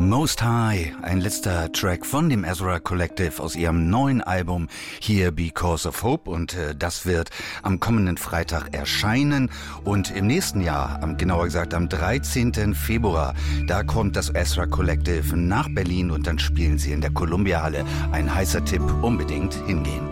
Most High, ein letzter Track von dem Ezra Collective aus ihrem neuen Album Here Because of Hope, und das wird am kommenden Freitag erscheinen, und im nächsten Jahr, genauer gesagt am 13. Februar, da kommt das Ezra Collective nach Berlin und dann spielen sie in der Columbia Halle. Ein heißer Tipp, unbedingt hingehen.